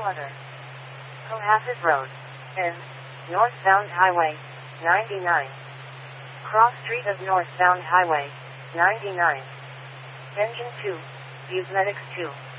other. Cohasset Road. N. Northbound Highway, 99. Cross Street of Northbound Highway, 99. Engine 2. Busemedics 2.